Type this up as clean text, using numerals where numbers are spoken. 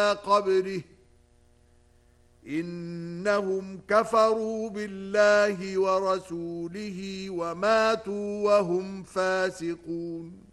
قبره إنهم كفروا بالله ورسوله وماتوا وهم فاسقون